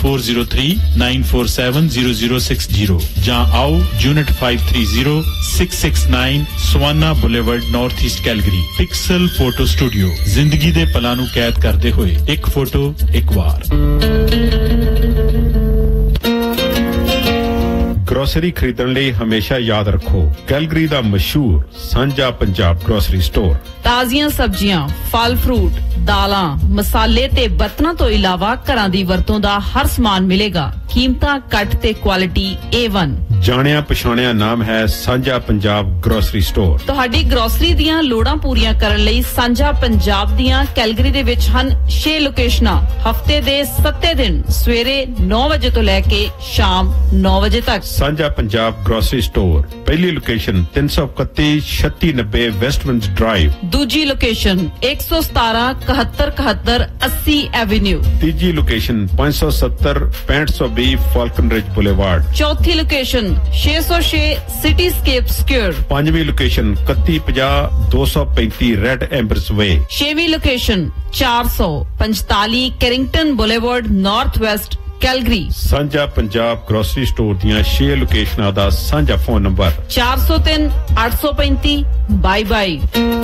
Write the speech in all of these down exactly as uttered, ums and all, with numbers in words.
four zero three nine four seven zero zero six zero ਜਾਂ ਆਓ unit five three zero six six nine savanna boulevard north East Calgary pixel photo studio ਜ਼ਿੰਦਗੀ ਦੇ ਪਲਾਂ ਨੂੰ ਕੈਦ ਕਰਦੇ ਹੋਏ ਇੱਕ ਫੋਟੋ ਇੱਕ ਵਾਰ ग्रोसरी खरीदने लिए हमेशा याद रखो कैलगरी दा मशहूर सांझा पंजाब ग्रोसरी स्टोर ताजियां सब्जियां फल फ्रूट दालां मसाले ते बर्तनां तो इलावा घरां दी वरतों दा हर सामान मिलेगा कीमतां घट ते क्वालिटी A one जानिया पछाणिया नाम है सांझा पंजाब ग्रोसरी स्टोर ਤੁਹਾਡੀ ਗਰੋਸਰੀ ਦੀਆਂ ਲੋੜਾਂ ਪੂਰੀਆਂ ਕਰਨ ਲਈ ਸਾਂਝਾ ਪੰਜਾਬ ਦੀਆਂ ਕੈਲਗਰੀ ਦੇ ਵਿੱਚ ਹਨ ਛੇ ਲੋਕੇਸ਼ਨਾਂ ਹਫਤੇ ਦੇ ਸੱਤ ਦਿਨ ਸਵੇਰੇ nine ਵਜੇ ਤੋਂ ਲੈ ਕੇ ਸ਼ਾਮ nine ਵਜੇ ਤੱਕ ਸਾਂਝਾ ਪੰਜਾਬ ਗਰੋਸਰੀ ਸਟੋਰ ਪਹਿਲੀ location three thirty-one sixty ninety ਵੈਸਟਵਿੰਡਸ drive ਦੂਜੀ location one seventeen seventy-one eighty eighty avenue ਤੀਜੀ location five seventy sixty twenty Falcon ਰਿਜ ਬੁਲੇਵਾਰਡ ਚੌਥੀ location six oh six city scape square ਪੰਜਵੀਂ location thirty fifty two thirty-five red ਐਂਬਰਸ ਵੇ ਛੇਵੀਂ location four forty-five ਕੈਰਿੰਗਟਨ boulevard north West Calgary ਸਾਂਝਾ Punjab grocery store ਦੀਆਂ ਛੇ ਲੋਕੇਸ਼ਨਾਂ ਦਾ ਸਾਂਝਾ phone number four oh three eight five five ਬਾਈ ਬਾਈ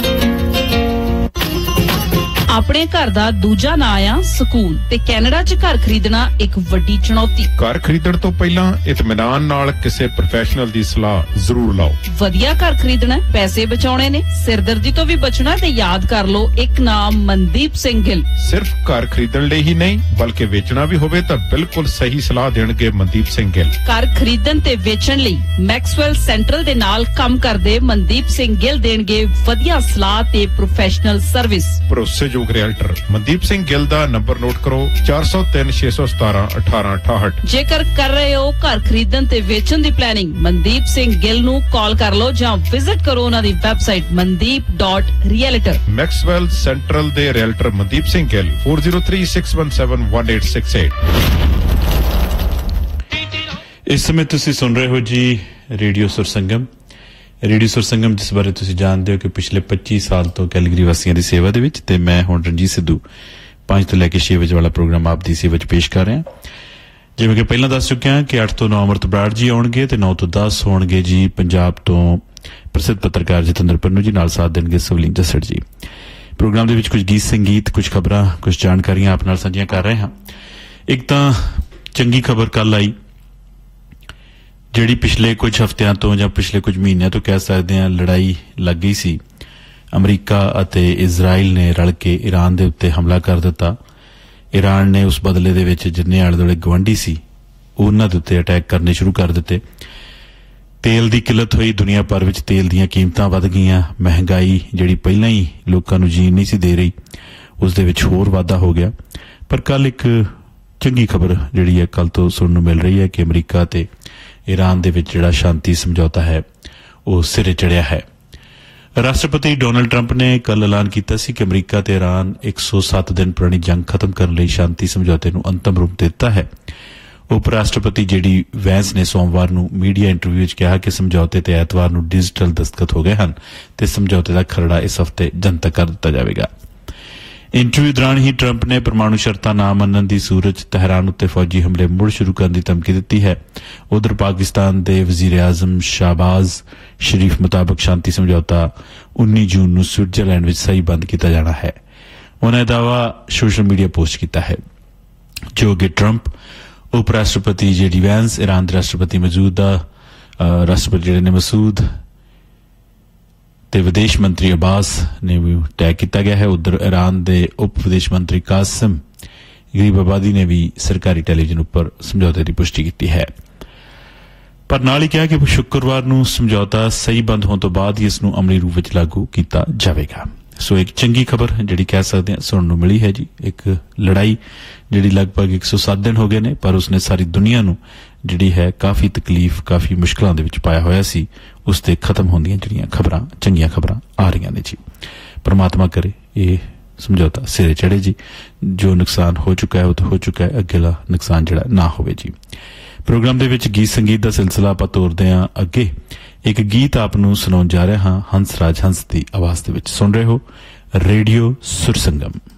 ਆਪਣੇ ਘਰ ਦਾ ਦੂਜਾ ਨਾਂ ਆ ਸਕੂਨ ਤੇ ਕੈਨੇਡਾ 'ਚ ਘਰ ਖਰੀਦਣਾ ਇੱਕ ਵੱਡੀ ਚੁਣੌਤੀ ਘਰ ਖਰੀਦਣ ਤੋਂ ਪਹਿਲਾਂ ਇਤਮਾਨਾਨ ਨਾਲ ਕਿਸੇ ਪ੍ਰੋਫੈਸ਼ਨਲ ਦੀ ਸਲਾਹ ਜ਼ਰੂਰ ਲਓ ਵਧੀਆ ਘਰ ਖਰੀਦਣਾ ਪੈਸੇ ਬਚਾਉਣੇ ਨੇ ਸਿਰਦਰਦੀ ਤੋਂ ਵੀ ਬਚਣਾ ਤੇ ਯਾਦ ਕਰ ਲਓ ਇੱਕ ਨਾਮ ਮਨਦੀਪ ਸਿੰਘ ਗਿੱਲ ਸਿਰਫ ਘਰ ਖਰੀਦਣ ਲਈ ਹੀ ਨਹੀਂ ਬਲਕਿ ਵੇਚਣਾ ਵੀ ਹੋਵੇ ਤਾਂ ਬਿਲਕੁਲ ਸਹੀ ਸਲਾਹ ਦੇਣਗੇ ਮਨਦੀਪ ਸਿੰਘ ਗਿੱਲ ਘਰ ਖਰੀਦਣ ਤੇ ਵੇਚਣ ਲਈ ਮੈਕਸਵੈਲ ਸੈਂਟਰਲ ਦੇ ਨਾਲ ਕੰਮ ਕਰਦੇ ਮਨਦੀਪ ਸਿੰਘ ਗਿੱਲ ਦੇਣਗੇ ਵਧੀਆ ਸਲਾਹ ਤੇ ਪ੍ਰੋਫੈਸ਼ਨਲ ਸਰਵਿਸ ਭਰੋਸੇਯੋਗ ਰਿਐਲਟਰ ਮਨਦੀਪ ਸਿੰਘ ਗਿੱਲ ਦਾ ਨੰਬਰ ਨੋਟ ਕਰੋ four oh three six one seven one eight eight eight ਜੇਕਰ ਕਰ ਰਹੇ ਹੋ ਘਰ ਖਰੀਦਣ ਤੇ ਵੇਚਣ ਦੀ ਪਲੈਨਿੰਗ ਮਨਦੀਪ ਸਿੰਘ ਗਿੱਲ ਨੂੰ ਕਾਲ ਕਰ ਲਓ ਜਾਂ ਵਿਜ਼ਿਟ ਕਰੋ ਉਹਨਾਂ ਦੀ website mandeep dot realtor Maxwell central ਦੇ realtor Mandeep Singh Gill four oh three six one seven one eight six eight ਇਸ ਸਮੇਂ ਤੁਸੀਂ ਸੁਣ ਰਹੇ ਹੋ ਜੀ ਰੇਡੀਓ ਸੁਰਸੰਗਮ ਰੇਡੀਓ ਸੁਰਸੰਗਮ ਜਿਸ ਬਾਰੇ ਤੁਸੀਂ ਜਾਣਦੇ ਹੋ ਕਿ ਪਿਛਲੇ twenty ਸਾਲ ਤੋਂ ਕੈਲਗਰੀ ਵਾਸੀਆਂ ਦੀ ਸੇਵਾ ਦੇ ਵਿੱਚ ਤੇ ਮੈਂ ਹੁਣ ਰਣਜੀਤ ਸਿੱਧੂ five ਤੋਂ ਲੈ ਕੇ six ਵਜੇ ਵਾਲਾ ਪ੍ਰੋਗਰਾਮ ਆਪ ਦੀ ਸੇਵਾ ਵਿੱਚ ਪੇਸ਼ ਕਰ ਰਿਹਾ ਜਿਵੇਂ ਕਿ ਪਹਿਲਾਂ ਦੱਸ ਚੁੱਕਿਆ ਕਿ eight ਤੋਂ nine ਅਮਰਤ ਬਰਾੜ ਜੀ ਆਉਣਗੇ ਤੇ nine ਤੋਂ ten ਹੋਣਗੇ ਜੀ ਪੰਜਾਬ ਤੋਂ ਪ੍ਰਸਿੱਧ ਪੱਤਰਕਾਰ ਜਤਿੰਦਰ ਪੰਨੂ ਜੀ ਨਾਲ ਸਾਥ ਦੇਣਗੇ ਸਵਲੀਨ ਜੱਸੜ ਜੀ ਪ੍ਰੋਗਰਾਮ ਦੇ ਵਿੱਚ ਕੁਝ ਗੀਤ ਸੰਗੀਤ ਕੁਝ ਖਬਰਾਂ ਕੁਝ ਜਾਣਕਾਰੀਆਂ ਆਪ ਨਾਲ ਸਾਂਝੀਆਂ ਕਰ ਰਹੇ ਹਾਂ ਇੱਕ ਤਾਂ ਚੰਗੀ ਖਬਰ ਕੱਲ ਆਈ ਜਿਹੜੀ ਪਿਛਲੇ ਕੁਝ ਹਫ਼ਤਿਆਂ ਤੋਂ ਜਾਂ ਪਿਛਲੇ ਕੁਝ ਮਹੀਨਿਆਂ ਤੋਂ ਕਹਿ ਸਕਦੇ ਹਾਂ ਲੜਾਈ ਲੱਗ ਗਈ ਸੀ ਅਮਰੀਕਾ ਅਤੇ ਇਜ਼ਰਾਈਲ ਨੇ ਰਲ ਕੇ ਈਰਾਨ ਦੇ ਉੱਤੇ ਹਮਲਾ ਕਰ ਦਿੱਤਾ ਈਰਾਨ ਨੇ ਉਸ ਬਦਲੇ ਦੇ ਵਿੱਚ ਜਿੰਨੇ ਆਲੇ ਦੁਆਲੇ ਗਵਾਂਢੀ ਸੀ ਉਹਨਾਂ ਦੇ ਉੱਤੇ ਅਟੈਕ ਕਰਨੇ ਸ਼ੁਰੂ ਕਰ ਦਿੱਤੇ ਤੇਲ ਦੀ ਕਿੱਲਤ ਹੋਈ ਦੁਨੀਆ ਭਰ ਵਿੱਚ ਤੇਲ ਦੀਆਂ ਕੀਮਤਾਂ ਵੱਧ ਗਈਆਂ ਮਹਿੰਗਾਈ ਜਿਹੜੀ ਪਹਿਲਾਂ ਹੀ ਲੋਕਾਂ ਨੂੰ ਜੀਣ ਨਹੀਂ ਸੀ ਦੇ ਰਹੀ ਉਸ ਦੇ ਵਿੱਚ ਹੋਰ ਵਾਧਾ ਹੋ ਗਿਆ ਪਰ ਕੱਲ ਇੱਕ ਚੰਗੀ ਖਬਰ ਜਿਹੜੀ ਹੈ ਕੱਲ ਤੋਂ ਸੁਣਨ ਨੂੰ ਮਿਲ ਰਹੀ ਹੈ ਕਿ ਅਮਰੀਕਾ ਤੇ ਈਰਾਨ ਦੇ ਵਿੱਚ ਜਿਹੜਾ ਸ਼ਾਂਤੀ ਸਮਝੌਤਾ ਹੈ ਉਹ ਸਿਰੇ ਚੜਿਆ ਹੈ ਰਾਸ਼ਟਰਪਤੀ ਡੋਨਾਲਡ ਟਰੰਪ ਨੇ ਕੱਲ ਐਲਾਨ ਕੀਤਾ ਸੀ ਕਿ ਅਮਰੀਕਾ ਤੇ ਈਰਾਨ one oh seven ਦਿਨ ਪੁਰਾਣੀ ਜੰਗ ਖਤਮ ਕਰਨ ਲਈ ਸ਼ਾਂਤੀ ਸਮਝੌਤੇ ਨੂੰ ਅੰਤਮ ਰੂਪ ਦਿੱਤਾ ਹੈ ਉਪ ਰਾਸ਼ਟਰਪਤੀ ਜਿਹੜੀ ਵੈਂਸ ਨੇ ਸੋਮਵਾਰ ਨੂੰ ਮੀਡੀਆ ਇੰਟਰਵਿਊ ਵਿੱਚ ਕਿਹਾ ਕਿ ਸਮਝੌਤੇ ਤੇ ਐਤਵਾਰ ਨੂੰ ਡਿਜੀਟਲ ਦਸਤਖਤ ਹੋ ਗਏ ਹਨ ਤੇ ਸਮਝੌਤੇ ਦਾ ਖਰੜਾ ਇਸ ਹਫ਼ਤੇ ਜਨਤਕ ਕਰ ਦਿੱਤਾ ਜਾਵੇਗਾ ਇੰਟਰਵਿਊ ਦੌਰਾਨ ਹੀ ਟਰੰਪ ਨੇ ਪਰਮਾਣੂ ਸ਼ਰਤਾਂ ਨਾ ਮੰਨਣ ਦੀ ਸੂਰਤ 'ਚ ਤਹਿਰਾਨ ਉੱਤੇ ਫੌਜੀ ਹਮਲੇ ਮੁੜ ਸ਼ੁਰੂ ਕਰਨ ਦੀ ਧਮਕੀ ਦਿੱਤੀ ਹੈ ਉਧਰ ਪਾਕਿਸਤਾਨ ਦੇ ਵਜ਼ੀਰ ਆਜ਼ਮ ਸ਼ਾਹਬਾਜ਼ ਸ਼ਰੀਫ ਮੁਤਾਬਕ ਸ਼ਾਂਤੀ ਸਮਝੌਤਾ nineteen ਜੂਨ ਨੂੰ ਸਵਿਟਜ਼ਰਲੈਂਡ ਵਿੱਚ ਸਹੀ ਬੰਦ ਕੀਤਾ ਜਾਣਾ ਹੈ ਉਹਨਾਂ ਨੇ ਦਾਅਵਾ ਸੋਸ਼ਲ ਮੀਡੀਆ ਪੋਸਟ ਕੀਤਾ ਹੈ ਜੋ ਕਿ ਟਰੰਪ ਉਪ ਰਾਸ਼ਟਰਪਤੀ ਜਿਹੜੀ ਵੈਂਸ ਈਰਾਨ ਦੇ ਰਾਸ਼ਟਰਪਤੀ ਮੌਜੂਦਾ ਰਾਸ਼ਟਰਪਤੀ ਜਿਹੜੇ ਨੇ ਮਸੂਦ ਤੇ ਵਿਦੇਸ਼ ਮੰਤਰੀ ਅਬਾਸ ਨੇ ਵੀ ਟੈਗ ਕੀਤਾ ਗਿਆ ਹੈ ਉਧਰ ਈਰਾਨ ਦੇ ਉਪ ਵਿਦੇਸ਼ ਮੰਤਰੀ ਕਾਸਿਮ ਗਰੀਬਾਬਾਦੀ ਨੇ ਵੀ ਸਰਕਾਰੀ ਟੈਲੀਵਿਜ਼ਨ ਉੱਪਰ ਸਮਝੌਤੇ ਦੀ ਪੁਸ਼ਟੀ ਕੀਤੀ ਹੈ ਪਰ ਨਾਲ ਹੀ ਕਿਹਾ ਕਿ ਸ਼ੁੱਕਰਵਾਰ ਨੂੰ ਸਮਝੌਤਾ ਸਹੀ ਬੰਦ ਹੋਣ ਤੋਂ ਬਾਅਦ ਹੀ ਇਸ ਨੂੰ ਅਮਲੀ ਰੂਪ ਵਿੱਚ ਲਾਗੂ ਕੀਤਾ ਜਾਵੇਗਾ ਸੋ ਇੱਕ ਚੰਗੀ ਖਬਰ ਜਿਹੜੀ ਕਹਿ ਸਕਦੇ ਹਾਂ ਸੁਣਨ ਨੂੰ ਮਿਲੀ ਹੈ ਜੀ ਇੱਕ ਲੜਾਈ ਜਿਹੜੀ ਲਗਭਗ one oh seven ਦਿਨ ਹੋ ਗਏ ਨੇ ਪਰ ਉਸਨੇ ਸਾਰੀ ਦੁਨੀਆ ਨੂੰ ਜਿਹੜੀ ਹੈ ਕਾਫੀ ਤਕਲੀਫ ਕਾਫੀ ਮੁਸ਼ਕਲਾਂ ਦੇ ਵਿੱਚ ਪਾਇਆ ਹੋਇਆ ਸੀ ਉਸ ਤੇ ਖਤਮ ਹੁੰਦੀਆਂ ਜਿਹੜੀਆਂ ਖਬਰਾਂ ਚੰਗੀਆਂ ਖਬਰਾਂ ਆ ਰਹੀਆਂ ਨੇ ਜੀ ਪਰਮਾਤਮਾ ਕਰੇ ਇਹ ਸਮਝੌਤਾ ਸਿਰੇ ਚੜੇ ਜੀ ਜੋ ਨੁਕਸਾਨ ਹੋ ਚੁੱਕਾ ਹੈ ਉਹ ਤਾਂ ਹੋ ਚੁੱਕਾ ਹੈ ਅੱਗੇਲਾ ਨੁਕਸਾਨ ਜਿਹੜਾ ਨਾ ਹੋਵੇ ਜੀ ਪ੍ਰੋਗਰਾਮ ਦੇ ਵਿੱਚ ਗੀਤ ਸੰਗੀਤ ਦਾ ਸਿਲਸਿਲਾ ਆਪਾਂ ਤੋਰਦੇ ਹਾਂ ਅੱਗੇ ਇੱਕ ਗੀਤ ਆਪ ਨੂੰ ਸੁਣਾਉਣ ਜਾ ਰਿਹਾ ਹਾਂ ਹੰਸ ਰਾਜ ਹੰਸ ਦੀ ਆਵਾਜ਼ ਦੇ ਵਿੱਚ ਸੁਣ ਰਹੇ ਹੋ ਰੇਡੀਓ ਸੁਰਸੰਗਮ